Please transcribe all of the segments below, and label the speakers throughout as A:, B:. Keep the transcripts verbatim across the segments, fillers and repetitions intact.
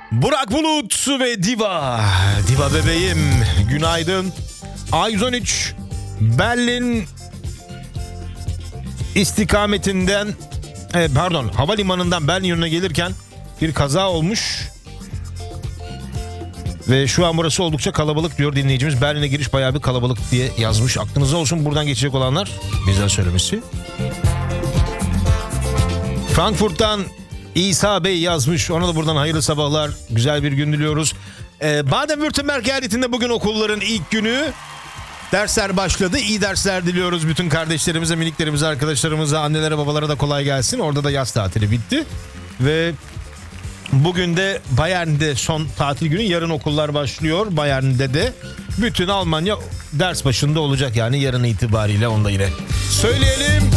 A: Burak Bulut ve Diva. Diva bebeğim. Günaydın. A yüz on üç Berlin istikametinden e, pardon havalimanından Berlin yönüne gelirken bir kaza olmuş. Ve şu an burası oldukça kalabalık diyor dinleyicimiz. Berlin'e giriş bayağı bir kalabalık diye yazmış. Aklınızda olsun buradan geçecek olanlar. Bizden söylemesi. Frankfurt'tan İsa Bey yazmış. Ona da buradan hayırlı sabahlar. Güzel bir gün diliyoruz. Ee, Baden-Württemberg eyaletinde bugün okulların ilk günü. Dersler başladı. İyi dersler diliyoruz bütün kardeşlerimize, miniklerimize, arkadaşlarımıza, annelere, babalara da kolay gelsin. Orada da yaz tatili bitti. Ve bugün de Bayern'de son tatil günü. Yarın okullar başlıyor. Bayern'de de bütün Almanya ders başında olacak. Yani yarın itibariyle onu da yine söyleyelim.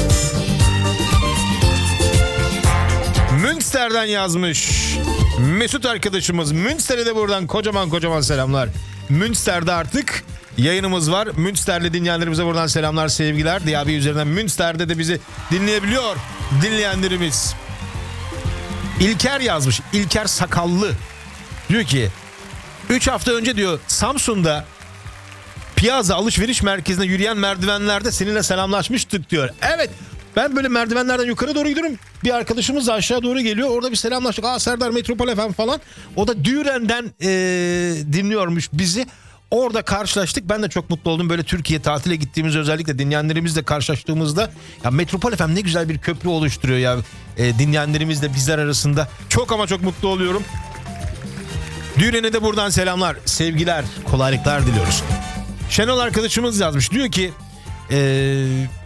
A: Münster'den yazmış Mesut arkadaşımız. Münster'e de buradan kocaman kocaman selamlar. Münster'de artık yayınımız var. Münster'li dinleyenlerimize buradan selamlar, sevgiler. D A B üzerinden Münster'de de bizi dinleyebiliyor dinleyenlerimiz. İlker yazmış. İlker Sakallı. Diyor ki üç hafta önce diyor Samsun'da Piazza alışveriş merkezine yürüyen merdivenlerde seninle selamlaşmıştık diyor. Evet. Ben böyle merdivenlerden yukarı doğru gidiyorum. Bir arkadaşımız da aşağı doğru geliyor. Orada bir selamlaştık. Aa Serdar Metropol F M falan. O da Düren'den ee, dinliyormuş bizi. Orada karşılaştık. Ben de çok mutlu oldum. Böyle Türkiye tatile gittiğimiz özellikle dinleyenlerimizle karşılaştığımızda. Ya Metropol F M ne güzel bir köprü oluşturuyor ya. E, dinleyenlerimizle bizler arasında. Çok ama çok mutlu oluyorum. Düren'e de buradan selamlar, sevgiler, kolaylıklar diliyoruz. Şenol arkadaşımız yazmış. Diyor ki... Eee...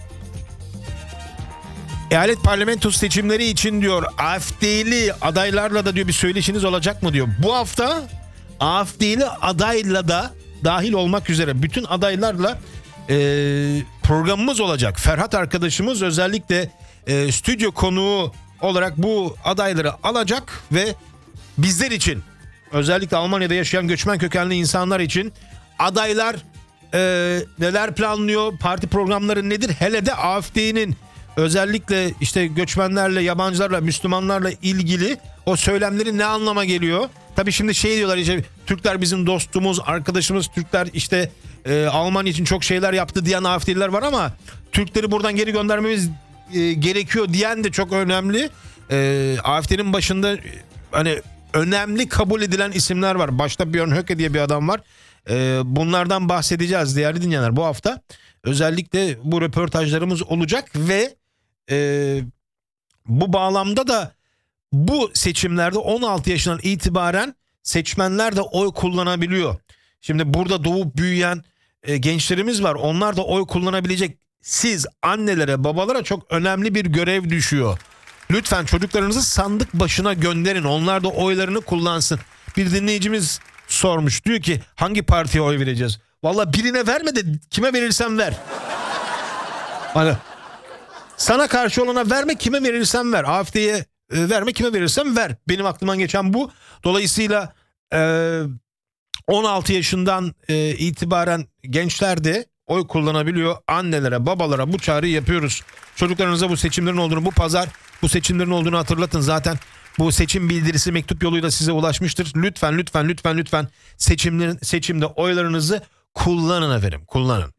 A: Eyalet parlamentosu seçimleri için diyor A F D'li adaylarla da diyor bir söyleşiniz olacak mı diyor. Bu hafta A F D'li adayla da dahil olmak üzere bütün adaylarla e, programımız olacak. Ferhat arkadaşımız özellikle e, stüdyo konuğu olarak bu adayları alacak ve bizler için özellikle Almanya'da yaşayan göçmen kökenli insanlar için adaylar e, neler planlıyor, parti programları nedir, hele de A F D'nin özellikle işte göçmenlerle, yabancılarla, Müslümanlarla ilgili o söylemleri ne anlama geliyor? Tabii şimdi şey diyorlar işte Türkler bizim dostumuz, arkadaşımız, Türkler işte e, Almanya için çok şeyler yaptı diyen A F D'liler var ama Türkleri buradan geri göndermemiz e, gerekiyor diyen de çok önemli. E, A F D'nin başında e, hani önemli kabul edilen isimler var. Başta Björn Höcke diye bir adam var. E, bunlardan bahsedeceğiz değerli dinleyenler bu hafta. Özellikle bu röportajlarımız olacak ve Ee, bu bağlamda da bu seçimlerde on altı yaşından itibaren seçmenler de oy kullanabiliyor. Şimdi burada doğup büyüyen e, gençlerimiz var. Onlar da oy kullanabilecek. Siz annelere, babalara çok önemli bir görev düşüyor. Lütfen çocuklarınızı sandık başına gönderin. Onlar da oylarını kullansın. Bir dinleyicimiz sormuş. Diyor ki hangi partiye oy vereceğiz? Vallahi birine verme de kime verirsen ver. Hani sana karşı olana verme, kime verirsen ver. A F D'ye e, verme, kime verirsen ver. Benim aklımdan geçen bu. Dolayısıyla e, on altı yaşından e, itibaren gençler de oy kullanabiliyor. Annelere, babalara bu çağrıyı yapıyoruz. Çocuklarınıza bu seçimlerin olduğunu, bu pazar bu seçimlerin olduğunu hatırlatın. Zaten bu seçim bildirisi mektup yoluyla size ulaşmıştır. Lütfen, lütfen, lütfen, lütfen seçimlerin, seçimde oylarınızı kullanın efendim, kullanın.